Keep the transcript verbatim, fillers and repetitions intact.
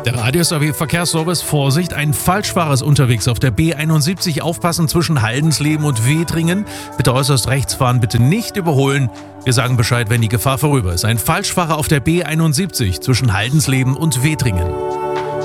Der Radius A W Verkehrsservice: Vorsicht, ein Falschfahrer ist unterwegs auf der B einundsiebzig. Aufpassen zwischen Haldensleben und Wetringen. Bitte äußerst rechts fahren, bitte nicht überholen. Wir sagen Bescheid, wenn die Gefahr vorüber ist. Ein Falschfahrer auf der B einundsiebzig zwischen Haldensleben und Wetringen.